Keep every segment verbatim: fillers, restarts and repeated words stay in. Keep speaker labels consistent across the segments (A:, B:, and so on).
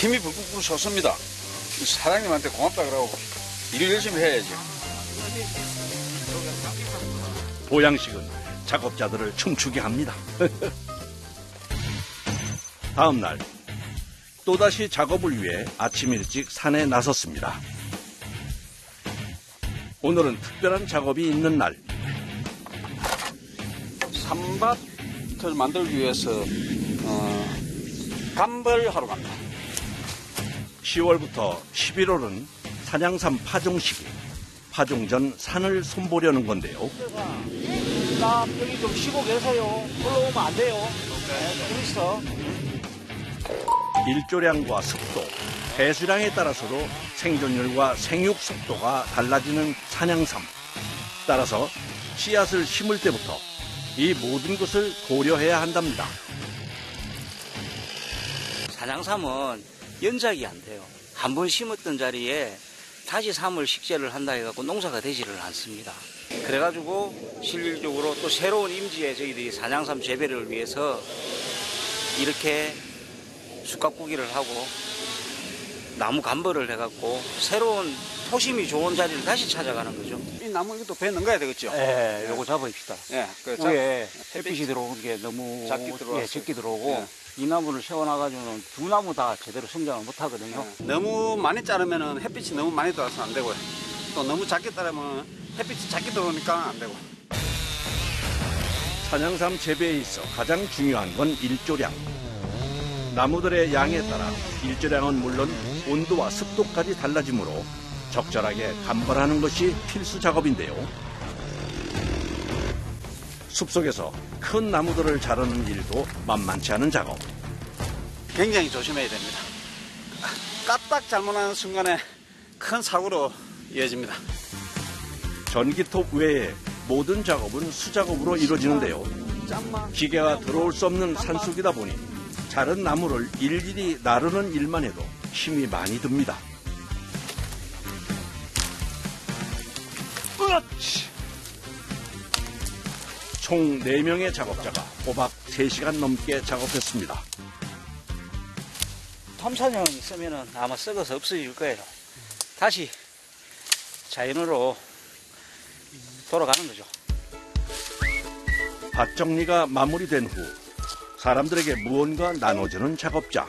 A: 힘이 불끈 솟습니다. 사장님한테 고맙다 그러고 일을 열심히 해야죠.
B: 보양식은 작업자들을 춤추게 합니다. 다음 날 또다시 작업을 위해 아침 일찍 산에 나섰습니다. 오늘은 특별한 작업이 있는 날.
A: 삼밭을 만들기 위해서 어, 감벌하러 갑니다.
B: 시월부터 십일월은 산양삼 파종 시기. 파종 전 산을 손보려는 건데요.
C: 나 여기 좀 쉬고 계세요. 올라오면 안 돼요. 네, 좀 있어.
B: 일조량과 습도, 배수량에 따라서도 생존율과 생육 속도가 달라지는 산양삼. 따라서 씨앗을 심을 때부터 이 모든 것을 고려해야 한답니다.
C: 산양삼은 연작이 안 돼요. 한 번 심었던 자리에 다시 삼월 식재를 한다 해갖고 농사가 되지를 않습니다. 그래가지고 실질적으로 또 새로운 임지에 저희들이 산양삼 재배를 위해서 이렇게 숯가꾸기를 하고 나무 감벌을 해갖고 새로운 토심이 좋은 자리를 다시 찾아가는 거죠.
A: 이 나무 이것도 배 넘가야 되겠죠?
C: 네, 요거 잡아입시다.
A: 예, 그
C: 위에 햇빛이 들어오는 게 너무
A: 작게 들어왔어요.
C: 예, 적게 들어오고
A: 예.
C: 이 나무를 세워놔가지고는 두 나무 다 제대로 성장을 못하거든요.
A: 예. 너무 많이 자르면 햇빛이 너무 많이 들어와서 안 되고요. 또 너무 작게 자르면 햇빛이 작게 들어오니까 안 되고.
B: 산양삼 재배에 있어 가장 중요한 건 일조량. 나무들의 양에 따라 일조량은 물론 온도와 습도까지 달라지므로 적절하게 감벌하는 것이 필수 작업인데요. 숲속에서 큰 나무들을 자르는 일도 만만치 않은 작업.
A: 굉장히 조심해야 됩니다. 까딱 잘못하는 순간에 큰 사고로 이어집니다.
B: 전기톱 외에 모든 작업은 수작업으로 이루어지는데요. 기계가 들어올 수 없는 산속이다 보니 자른 나무를 일일이 나르는 일만 해도 힘이 많이 듭니다. 총 네 명의 작업자가 호박 세 시간 넘게 작업했습니다.
C: 톰사냥 있으면 아마 썩어서 없어질 거예요. 다시 자연으로 돌아가는 거죠.
B: 밭 정리가 마무리된 후 사람들에게 무언가 나눠주는 작업자.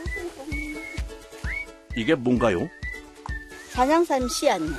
B: 이게 뭔가요?
D: 산양삼 씨앗네.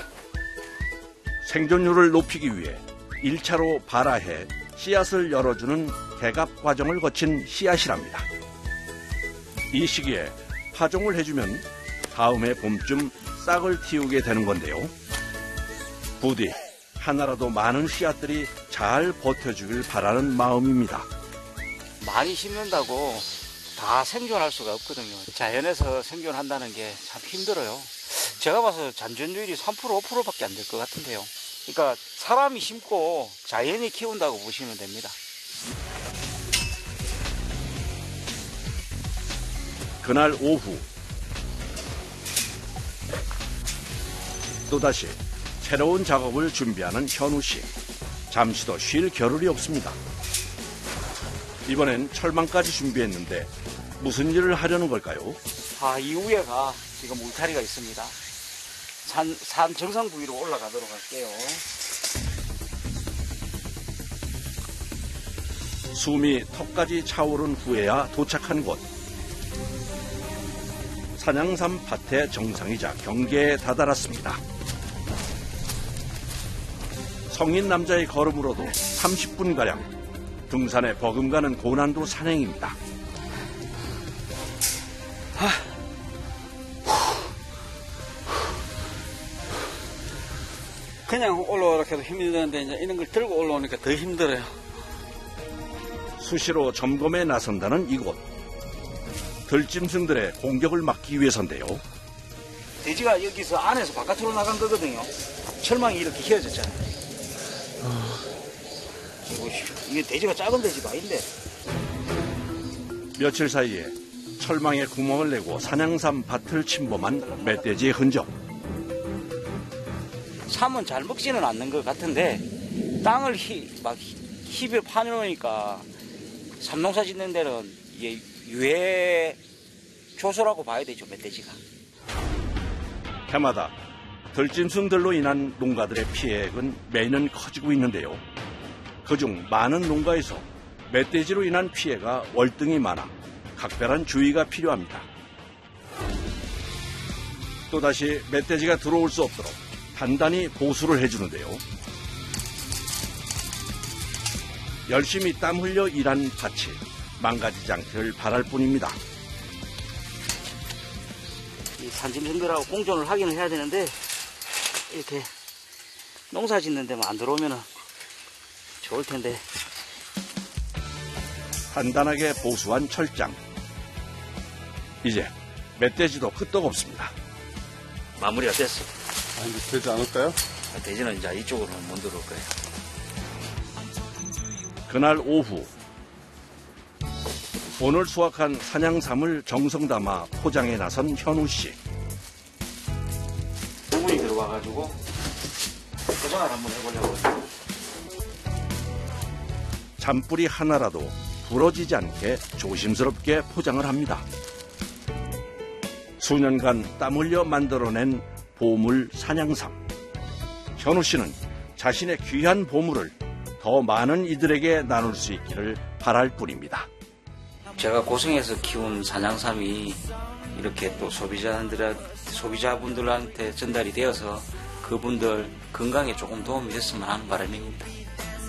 B: 생존율을 높이기 위해 일 차로 발화해 씨앗을 열어주는 개갑 과정을 거친 씨앗이랍니다. 이 시기에 파종을 해주면 다음해 봄쯤 싹을 틔우게 되는 건데요. 부디 하나라도 많은 씨앗들이 잘 버텨주길 바라는 마음입니다.
C: 많이 심는다고 다 생존할 수가 없거든요. 자연에서 생존한다는 게 참 힘들어요. 제가 봐서 잔존율이 삼 퍼센트 오 퍼센트밖에 안 될 것 같은데요. 그러니까 사람이 심고 자연이 키운다고 보시면 됩니다.
B: 그날 오후 또다시 새로운 작업을 준비하는 현우 씨. 잠시도 쉴 겨를이 없습니다. 이번엔 철망까지 준비했는데 무슨 일을 하려는 걸까요?
C: 아, 이 위에가 지금 울타리가 있습니다. 산, 산 정상 부위로 올라가도록 할게요.
B: 숨이 턱까지 차오른 후에야 도착한 곳. 산양삼 밭의 정상이자 경계에 다다랐습니다. 성인 남자의 걸음으로도 삼십 분가량 등산에 버금가는 고난도 산행입니다.
A: 그냥 올라오라 해도 힘이 드는데 이제 이런 걸 들고 올라오니까 더 힘들어요.
B: 수시로 점검에 나선다는 이곳. 들짐승들의 공격을 막기 위해서인데요.
C: 돼지가 여기서 안에서 바깥으로 나간 거거든요. 철망이 이렇게 휘어졌잖아요. 이게 돼지가 작은 돼지가 아닌데.
B: 며칠 사이에 철망에 구멍을 내고 산양삼 밭을 침범한 멧돼지의 흔적.
C: 삼은 잘 먹지는 않는 것 같은데 땅을 히, 막 힙에 파놓으니까 삼농사 짓는 데는 이게 유해 효소라고 봐야 되죠, 멧돼지가.
B: 해마다 들짐승들로 인한 농가들의 피해액은 매년 커지고 있는데요. 그중 많은 농가에서 멧돼지로 인한 피해가 월등히 많아 각별한 주의가 필요합니다. 또다시 멧돼지가 들어올 수 없도록 단단히 보수를 해주는데요. 열심히 땀 흘려 일한 밭이 망가지지 않기를 바랄 뿐입니다.
C: 이 산짐승들하고 공존을 하기는 해야 되는데 이렇게 농사 짓는 데만 안 들어오면 좋을 텐데.
B: 단단하게 보수한 철장. 이제 멧돼지도 끄떡없습니다.
C: 마무리가 됐어.
A: 아, 근데 되지 않을까요?
C: 돼지는 이제 이쪽으로는 못 들어올 거예요.
B: 그날 오후 오늘 수확한 산양삼을 정성 담아 포장에 나선 현우 씨.
C: 부분이 들어와가지고 포장을 한번 해보려고.
B: 잔뿌리 하나라도 부러지지 않게 조심스럽게 포장을 합니다. 수년간 땀 흘려 만들어낸 보물 산양삼. 현우 씨는 자신의 귀한 보물을 더 많은 이들에게 나눌 수 있기를 바랄 뿐입니다.
C: 제가 고생해서 키운 산양삼이 이렇게 또 소비자들, 소비자분들한테 전달이 되어서 그분들 건강에 조금 도움이 됐으면 하는 바람입니다.